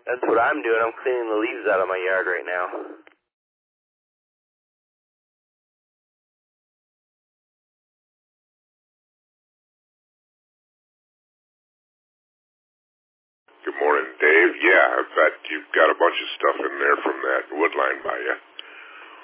That's what I'm doing. I'm cleaning the leaves out of my yard right now. Good morning, Dave. Yeah, I bet you've got a bunch of stuff in there from that wood line by you.